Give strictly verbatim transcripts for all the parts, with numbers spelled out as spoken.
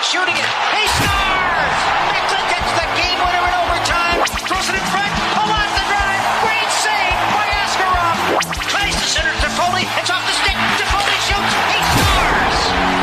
shooting it. He scores! Mixon gets the game winner in overtime. Throws it in front. Pull off the drive. Great save by Askarov. Tries to center Toffoli. It's off the stick. Toffoli shoots. He scores!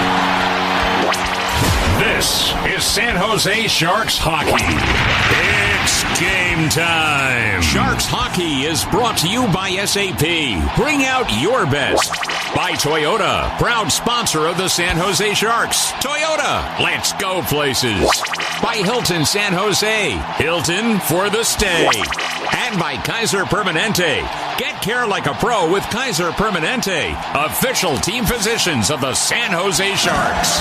This is San Jose Sharks hockey. It's game time. Sharks hockey is brought to you by S A P. Bring out your best. By Toyota, proud sponsor of the San Jose Sharks. Toyota, let's go places. By Hilton San Jose, Hilton for the stay. And by Kaiser Permanente. Get care like a pro with Kaiser Permanente, official team physicians of the San Jose Sharks.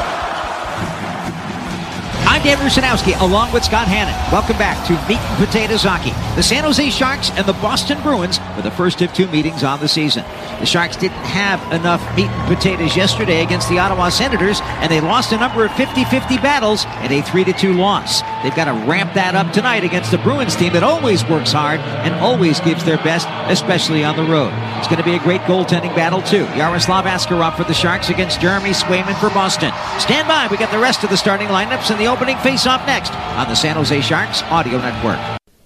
I'm Dan Rusanowski, along with Scott Hannon. Welcome back to Meat and Potatoes Hockey. The San Jose Sharks and the Boston Bruins were the first of two meetings on the season. The Sharks didn't have enough meat and potatoes yesterday against the Ottawa Senators, and they lost a number of fifty-fifty battles in a three to two loss. They've got to ramp that up tonight against the Bruins team that always works hard and always gives their best, especially on the road. It's going to be a great goaltending battle, too. Yaroslav Askarov for the Sharks against Jeremy Swayman for Boston. Stand by. We got the rest of the starting lineups and the opening face-off next on the San Jose Sharks Audio Network.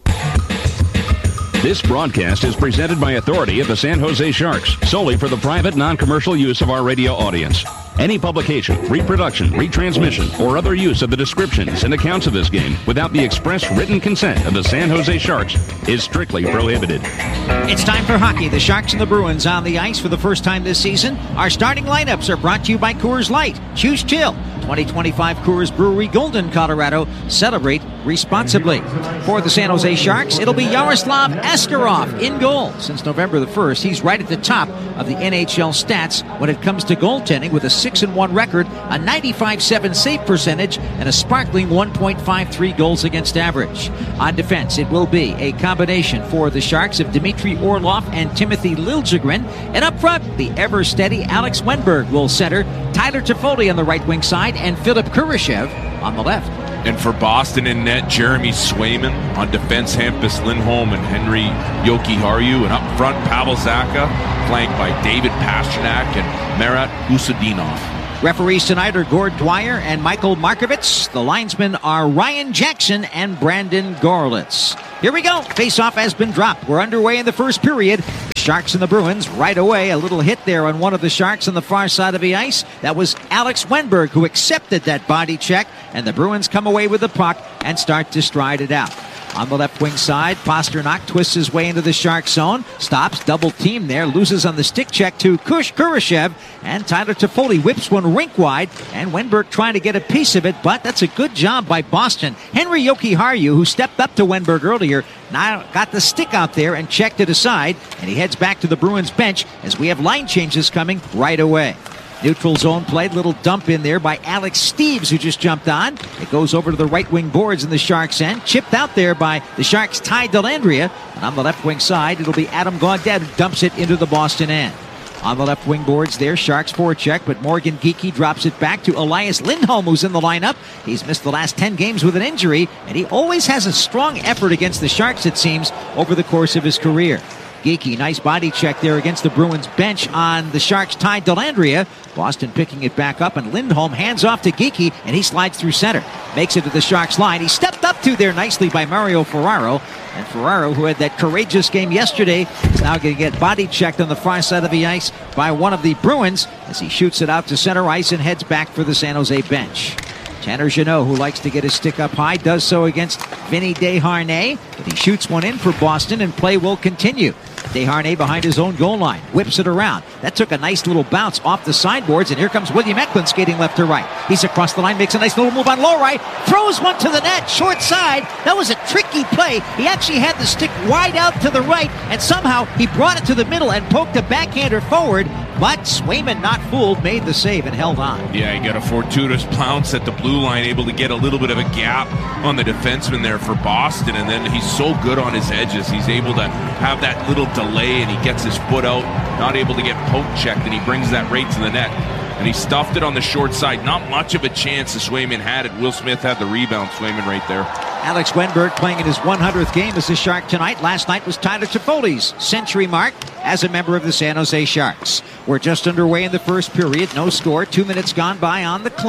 This broadcast is presented by authority of the San Jose Sharks, solely for the private, non-commercial use of our radio audience. Any publication, reproduction, retransmission, or other use of the descriptions and accounts of this game without the express written consent of the San Jose Sharks is strictly prohibited. It's time for hockey. The Sharks and the Bruins on the ice for the first time this season. Our starting lineups are brought to you by Coors Light. Choose chill. twenty twenty-five Coors Brewery, Golden, Colorado. Celebrate responsibly. For the San Jose Sharks, it'll be Yaroslav Askarov in goal. Since November the first, he's right at the top of the N H L stats when it comes to goaltending with a six and one record, a ninety-five seven save percentage, and a sparkling one point five three goals against average. On defense, it will be a combination for the Sharks of Dmitry Orlov and Timothy Liljegren. And up front, the ever-steady Alex Wenberg will center, Tyler Toffoli on the right wing side, and Philip Kurashev on the left. And for Boston in net, Jeremy Swayman. On defense, Hampus Lindholm and Henry Jokiharju. And up front, Pavel Zacha, flanked by David Pastrnak and Marat Husadinov. Referees tonight are Gord Dwyer and Michael Markovits. The linesmen are Ryan Jackson and Brandon Gorlitz. Here we go. Face-off has been dropped. We're underway in the first period. The Sharks and the Bruins right away. A little hit there on one of the Sharks on the far side of the ice. That was Alex Wenberg who accepted that body check. And the Bruins come away with the puck and start to stride it out. On the left wing side, Pastrnak twists his way into the Shark zone. Stops, double team there, loses on the stick check to Kush Kurashev. And Tyler Toffoli whips one rink wide. And Wenberg trying to get a piece of it, but that's a good job by Boston. Henry Jokiharju, who stepped up to Wenberg earlier, now got the stick out there and checked it aside. And he heads back to the Bruins bench as we have line changes coming right away. Neutral zone play, little dump in there by Alex Steeves, who just jumped on. It goes over to the right wing boards in the Sharks' end. Chipped out there by the Sharks' Ty Dellandrea. And on the left wing side, it'll be Adam Gaudette who dumps it into the Boston end. On the left wing boards there, Sharks forecheck, but Morgan Geekie drops it back to Elias Lindholm, who's in the lineup. He's missed the last ten games with an injury, and he always has a strong effort against the Sharks, it seems, over the course of his career. Geekie, nice body check there against the Bruins bench on the Sharks' Ty Dellandrea. Boston picking it back up, and Lindholm hands off to Geekie, and he slides through center. Makes it to the Sharks line. He stepped up to there nicely by Mario Ferraro. And Ferraro, who had that courageous game yesterday, is now going to get body checked on the far side of the ice by one of the Bruins as he shoots it out to center ice and heads back for the San Jose bench. Tanner Jeannot, who likes to get his stick up high, does so against Vinny Desharnais, but he shoots one in for Boston, and play will continue. Desharnais behind his own goal line, whips it around. That took a nice little bounce off the sideboards, and here comes William Eklund skating left to right. He's across the line, makes a nice little move on low right, throws one to the net, short side. That was a tricky play. He actually had the stick wide out to the right, and somehow he brought it to the middle and poked a backhander forward. But Swayman, not fooled, made the save and held on. Yeah, he got a fortuitous bounce at the blue line, able to get a little bit of a gap on the defenseman there for Boston, and then he's so good on his edges. He's able to have that little delay, and he gets his foot out, not able to get poke checked, and he brings that right to the net. And he stuffed it on the short side. Not much of a chance that Swayman had it. Will Smith had the rebound. Swayman right there. Alex Wenberg playing in his one hundredth game as a Shark tonight. Last night was Tyler Toffoli's century mark as a member of the San Jose Sharks. We're just underway in the first period. No score. Two minutes gone by on the clock.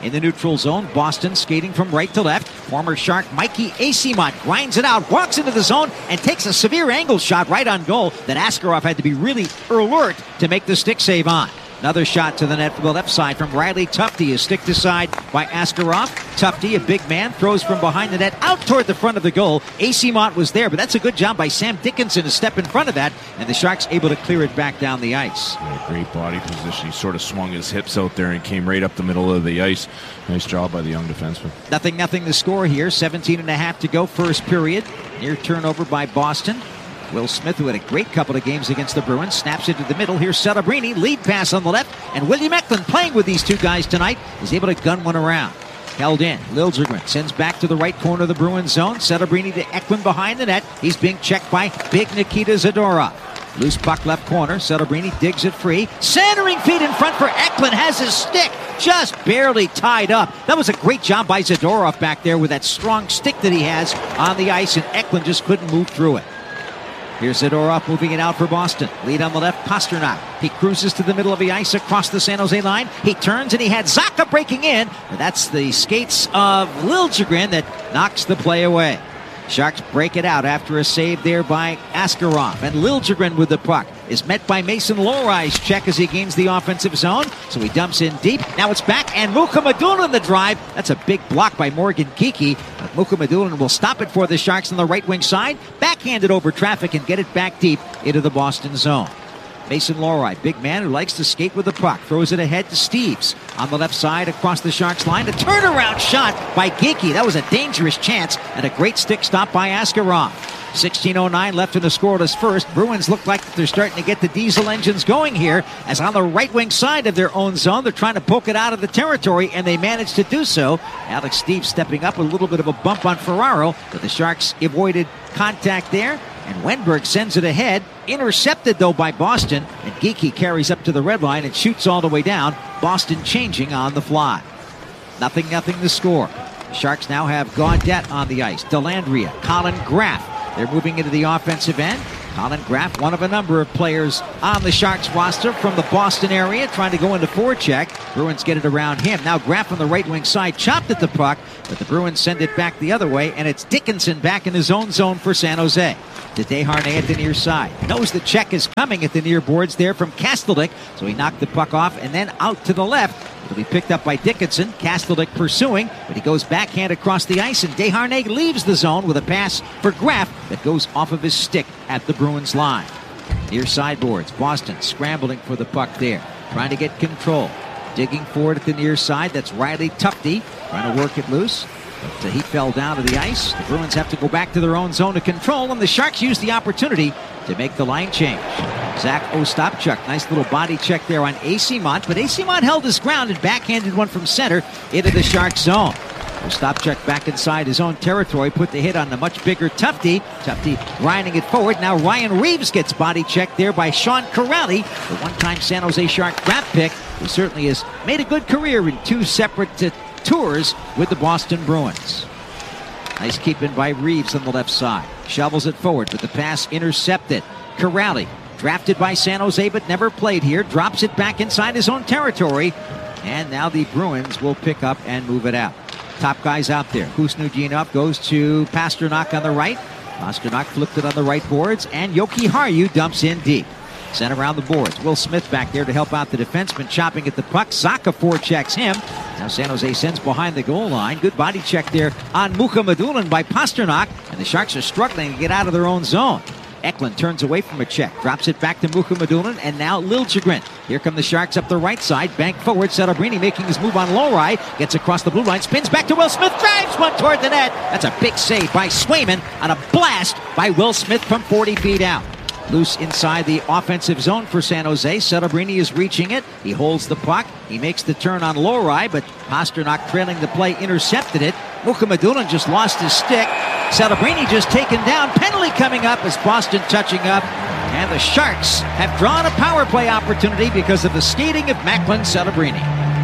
In the neutral zone, Boston skating from right to left. Former Shark Mikey Eyssimont grinds it out, walks into the zone, and takes a severe angle shot right on goal that Askarov had to be really alert to make the stick save on. Another shot to the net from the left side from Riley Tufte is sticked aside by Askarov. Tufte, a big man, throws from behind the net out toward the front of the goal. Eyssimont was there, but that's a good job by Sam Dickinson to step in front of that, and the Sharks able to clear it back down the ice. Yeah, great body position. He sort of swung his hips out there and came right up the middle of the ice. Nice job by the young defenseman. Nothing, nothing to score here. seventeen and a half to go, first period. Near turnover by Boston. Will Smith, who had a great couple of games against the Bruins, snaps into the middle. Here's Celebrini, lead pass on the left, and William Eklund, playing with these two guys tonight, is able to gun one around. Held in. Liljegren sends back to the right corner of the Bruins zone. Celebrini to Eklund behind the net. He's being checked by big Nikita Zadorov. Loose puck left corner. Celebrini digs it free. Centering feet in front for Eklund. Has his stick just barely tied up. That was a great job by Zadorov back there with that strong stick that he has on the ice, and Eklund just couldn't move through it. Here's Zadorov moving it out for Boston. Lead on the left, Pasternak. He cruises to the middle of the ice across the San Jose line. He turns and he had Zacha breaking in. But that's the skates of Liljegren that knocks the play away. Sharks break it out after a save there by Askarov. And Liljegren with the puck is met by Mason Lohrei's check as he gains the offensive zone. So he dumps in deep. Now it's back, and Mukhamadullin the drive. That's a big block by Morgan Geekie. But Mukhamadullin will stop it for the Sharks on the right wing side. Backhand it over traffic and get it back deep into the Boston zone. Mason Lohrei, big man who likes to skate with the puck, throws it ahead to Steeves. On the left side across the Sharks line, a turnaround shot by Geekie. That was a dangerous chance and a great stick stop by Askarov. sixteen oh nine left in the scoreless first. Bruins look like they're starting to get the diesel engines going here, as on the right wing side of their own zone, they're trying to poke it out of the territory, and they managed to do so. Alex Steeves stepping up with a little bit of a bump on Ferraro, but the Sharks avoided contact there. And Wenberg sends it ahead, intercepted though by Boston, and Geekie carries up to the red line and shoots all the way down. Boston changing on the fly. Nothing, nothing to score. The Sharks now have Gaudette on the ice, Dellandrea, Colin Graff. They're moving into the offensive end. Colin Graff, one of a number of players on the Sharks roster from the Boston area, trying to go into forecheck. Bruins get it around him. Now Graff on the right wing side chopped at the puck, but the Bruins send it back the other way, and it's Dickinson back in his own zone for San Jose. To Desharnais at the near side. Knows the check is coming at the near boards there from Kasteldyk, so he knocked the puck off and then out to the left. It'll be picked up by Dickinson. Kasteldyk pursuing, but he goes backhand across the ice, and Desharnais leaves the zone with a pass for Graff that goes off of his stick at the Bruins line. Near sideboards, Boston scrambling for the puck there, trying to get control. Digging forward at the near side, that's Riley Tufte, trying to work it loose. But uh, he fell down to the ice. The Bruins have to go back to their own zone to control, and the Sharks use the opportunity to make the line change. Zach Ostapchuk, nice little body check there on Eyssimont, but Eyssimont held his ground and backhanded one from center into the Sharks zone. Ostapchuk back inside his own territory, put the hit on the much bigger Tufte. Tufte grinding it forward. Now Ryan Reeves gets body checked there by Sean Corrali, the one-time San Jose Shark draft pick, who certainly has made a good career in two separate uh, tours with the Boston Bruins. Nice keeping by Reeves on the left side. Shovels it forward, but the pass intercepted. Corrali, drafted by San Jose but never played here, drops it back inside his own territory. And now the Bruins will pick up and move it out. Top guys out there. Kusnudinov goes to Pasternak on the right. Pasternak flipped it on the right boards, and Yoki Haru dumps in deep. Sent around the boards. Will Smith back there to help out the defenseman, chopping at the puck. Zacha forechecks him. Now San Jose sends behind the goal line. Good body check there on Mukhamadullin by Pasternak, and the Sharks are struggling to get out of their own zone. Eklund turns away from a check, drops it back to Mukhamadullin, and now Liljegren. Here come the Sharks up the right side, bank forward. Celebrini making his move on Lohrei, gets across the blue line, spins back to Will Smith, drives one toward the net. That's a big save by Swayman on a blast by Will Smith from forty feet out. Loose inside the offensive zone for San Jose. Celebrini is reaching it. He holds the puck. He makes the turn on Lohrei, but Pasternak trailing the play intercepted it. Mukhamadullin just lost his stick. Celebrini just taken down. Penalty coming up as Boston touching up. And the Sharks have drawn a power play opportunity because of the skating of Macklin Celebrini.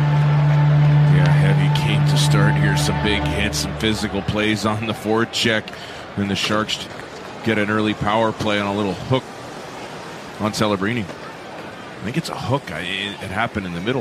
Yeah, heavy came to start here. Some big hits, some physical plays on the forward check. And the Sharks get an early power play on a little hook on Celebrini. I think it's a hook. I, it, it happened in the middle.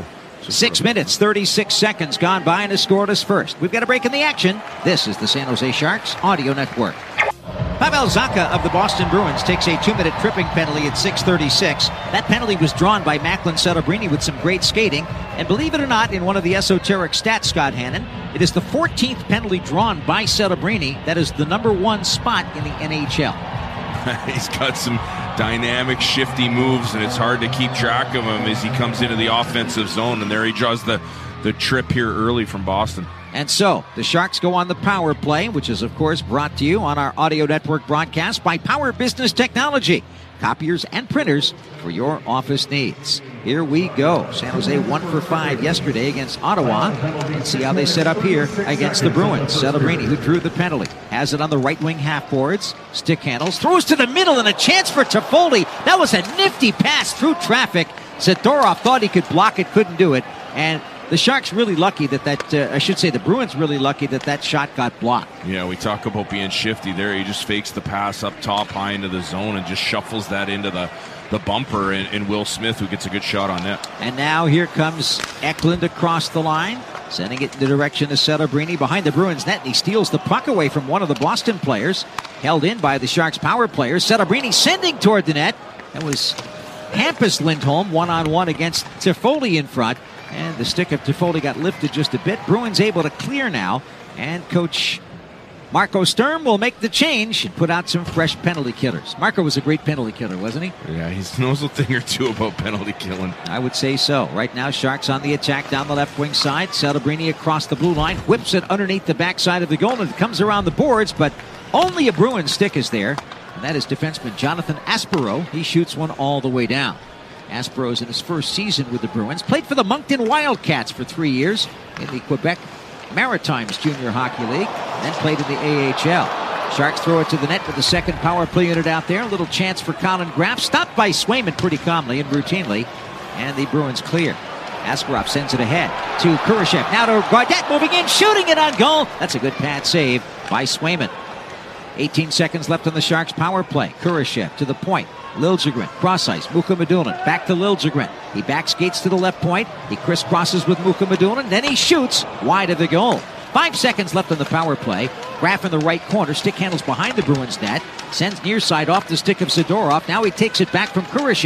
Six minutes, thirty-six seconds gone by, and has scored his first. We've got a break in the action. This is the San Jose Sharks Audio Network. Pavel Zacha of the Boston Bruins takes a two-minute tripping penalty at six thirty-six. That penalty was drawn by Macklin Celebrini with some great skating. And believe it or not, in one of the esoteric stats, Scott Hannon, it is the fourteenth penalty drawn by Celebrini. That is the number one spot in the N H L. He's got some dynamic, shifty moves, and it's hard to keep track of him as he comes into the offensive zone. And there he draws the, the trip here early from Boston. And so, the Sharks go on the power play, which is, of course, brought to you on our audio network broadcast by Power Business Technology. Copiers and printers for your office needs. Here we go. San Jose one for five yesterday against Ottawa. Let's see how they set up here against the Bruins. Celebrini, who drew the penalty, has it on the right wing half boards. Stick handles, throws to the middle, and a chance for Toffoli. That was a nifty pass through traffic. Zadorov thought he could block it, couldn't do it. And the Sharks really lucky that that, uh, I should say the Bruins really lucky that that shot got blocked. Yeah, we talk about being shifty there. He just fakes the pass up top high into the zone and just shuffles that into the, the bumper, and, and Will Smith, who gets a good shot on net. And now here comes Eklund across the line, sending it in the direction of Celebrini behind the Bruins net, and he steals the puck away from one of the Boston players, held in by the Sharks power players. Celebrini sending toward the net. That was Hampus Lindholm one-on-one against Toffoli in front. And the stick of Toffoli got lifted just a bit. Bruins able to clear now. And Coach Marco Sturm will make the change and put out some fresh penalty killers. Marco was a great penalty killer, wasn't he? Yeah, he knows a thing or two about penalty killing. I would say so. Right now, Sharks on the attack down the left wing side. Celebrini across the blue line. Whips it underneath the backside of the goal. And it comes around the boards, but only a Bruins stick is there. And that is defenseman Jonathan Aspero. He shoots one all the way down. Aspero's in his first season with the Bruins. Played for the Moncton Wildcats for three years in the Quebec Maritimes Junior Hockey League, then played in the A H L. Sharks throw it to the net with the second power play unit out there. A little chance for Colin Graff. Stopped by Swayman pretty calmly and routinely. And the Bruins clear. Askarov sends it ahead to Kurashev. Now to Gaudette, moving in, shooting it on goal. That's a good pad save by Swayman. eighteen seconds left on the Sharks power play. Kurashev to the point. Liljegren, cross ice, Muka Medulin, back to Liljegren. He back skates to the left point. He crisscrosses with Muka Medulin, then he shoots wide of the goal. Five seconds left on the power play. Graff in the right corner, stick handles behind the Bruins net, sends near side off the stick of Zadorov. Now he takes it back from Kurashev.